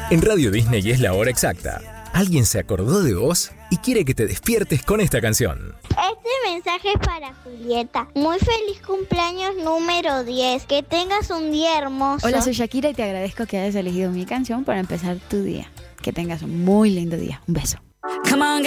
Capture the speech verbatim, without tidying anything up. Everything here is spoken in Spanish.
En Radio Disney es la hora exacta. Alguien se acordó de vos y quiere que te despiertes con esta canción. Este mensaje es para Julieta. Muy feliz cumpleaños número diez. Que tengas un día hermoso. Hola, soy Shakira y te agradezco que hayas elegido mi canción para empezar tu día. Que tengas un muy lindo día. Un beso. Come on,